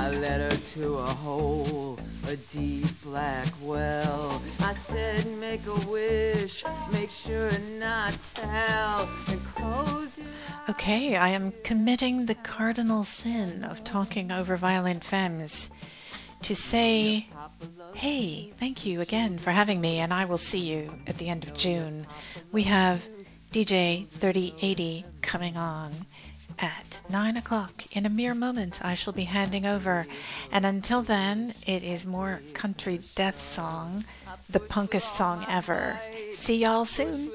I led her to a hole, a deep black well. I said, make a wish, make sure not tell, and close your eyes. Okay, I am committing the cardinal sin of talking over Violent Femmes to say, hey, thank you again for having me, and I will see you at the end of June. We have DJ 3080 coming on at 9 o'clock. In a mere moment, I shall be handing over. And until then, it is more country death song, the punkest song ever. See y'all soon.